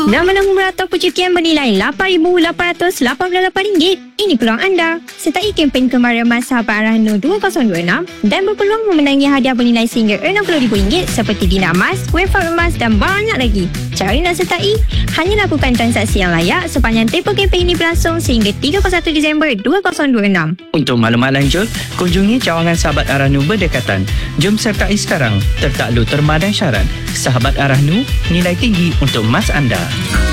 Nama-nama merata percutian bernilai RM8,888. Ini peluang anda. Sertai kempen kemarin Emas Sahabat Arahnu 2026 dan berpeluang memenangi hadiah bernilai sehingga RM60,000 seperti dina emas, wefat emas dan banyak lagi. Cara nak sertai? Hanya lakukan transaksi yang layak sepanjang tempoh kempen ini berlangsung sehingga 31 Disember 2026. Untuk maklumat lanjut, kunjungi cawangan Sahabat Arahnu berdekatan. Jom sertai sekarang. Tertakluk terma dan syarat. Sahabat Arahnu, nilai tinggi untuk emas anda.